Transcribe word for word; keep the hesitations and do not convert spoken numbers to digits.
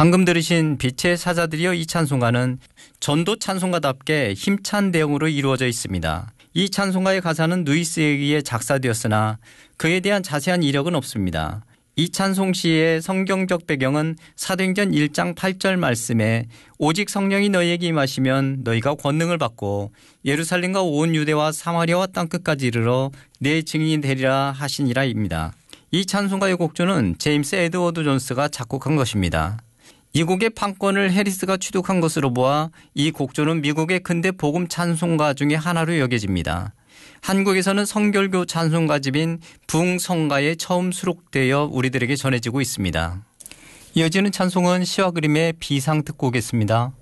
방금 들으신 빛의 사자들이여 이 찬송가는 전도 찬송가답게 힘찬 내용으로 이루어져 있습니다. 이 찬송가의 가사는 누이스에 의해 작사되었으나 그에 대한 자세한 이력은 없습니다. 이 찬송시의 성경적 배경은 사도행전 일 장 팔 절 말씀에 오직 성령이 너희에게 임하시면 너희가 권능을 받고 예루살렘과 온 유대와 사마리아와 땅끝까지 이르러 내 증인이 되리라 하시니라입니다. 이 찬송가의 곡조는 제임스 에드워드 존스가 작곡한 것입니다. 이 곡의 판권을 해리스가 취득한 것으로 보아 이 곡조는 미국의 근대 복음 찬송가 중에 하나로 여겨집니다. 한국에서는 성결교 찬송가집인 붕성가에 처음 수록되어 우리들에게 전해지고 있습니다. 이어지는 찬송은 시와 그림의 비상 듣고 오겠습니다.